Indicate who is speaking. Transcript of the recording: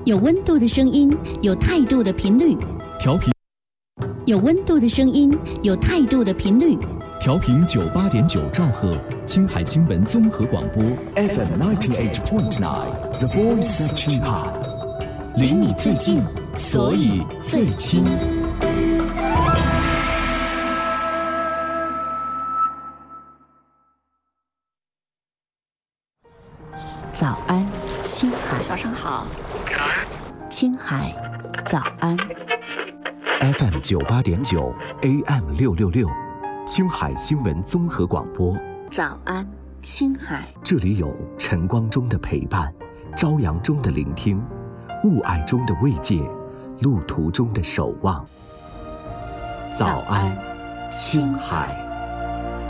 Speaker 1: 有温度的声音，有态度的频率。
Speaker 2: 调频
Speaker 1: 有温度的声音，有态度的频率。
Speaker 2: 调频98.9兆赫，青海新闻综合广播
Speaker 3: FM 98.9 The Voice of Qinghai，
Speaker 2: 离你最近，所以最亲。
Speaker 4: 早安，青海。
Speaker 5: 早上好。
Speaker 4: 青海，早安。
Speaker 3: FM 98.9 AM 666，青海新闻综合广播。
Speaker 4: 早安，青海。
Speaker 3: 这里有晨光中的陪伴，朝阳中的聆听，雾霭中的慰藉，路途中的守望。早安，青海。